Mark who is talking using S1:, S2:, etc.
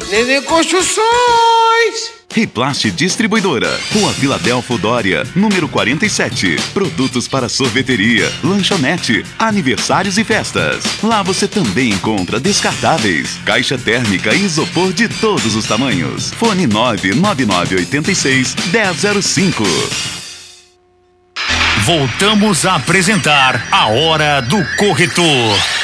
S1: Nenê Construções.
S2: Riplast Distribuidora, Rua Filadélfo Dória, número 47. Produtos para sorveteria, lanchonete, aniversários e festas. Lá você também encontra descartáveis, caixa térmica e isopor de todos os tamanhos. Fone 99986-1005.
S3: Voltamos a apresentar A Hora do Corretor.